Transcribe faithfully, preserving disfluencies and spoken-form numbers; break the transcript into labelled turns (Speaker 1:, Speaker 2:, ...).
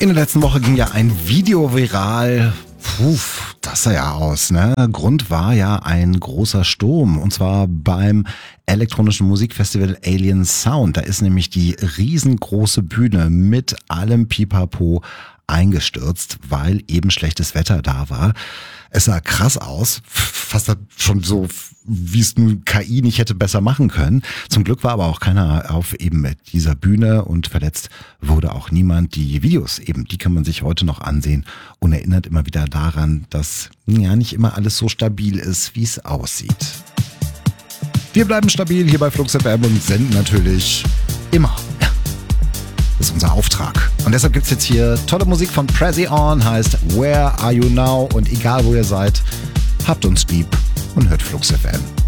Speaker 1: In der letzten Woche ging ja ein Video viral. Puh, das sah ja aus, ne? Grund war ja ein großer Sturm, und zwar beim elektronischen Musikfestival Alien Sound. Da ist nämlich die riesengroße Bühne mit allem Pipapo eingestürzt, weil eben schlechtes Wetter da war. Es sah krass aus, fast schon so, wie es nun K I nicht hätte besser machen können. Zum Glück war aber auch keiner auf eben dieser Bühne und verletzt wurde auch niemand. Die Videos eben, die kann man sich heute noch ansehen und erinnert immer wieder daran, dass ja nicht immer alles so stabil ist, wie es aussieht. Wir bleiben stabil hier bei Flux F M und senden natürlich immer. Das ist unser Auftrag. Und deshalb gibt's jetzt hier tolle Musik von Prezi On, heißt Where Are You Now? Und egal wo ihr seid, habt uns lieb und hört Flux F M.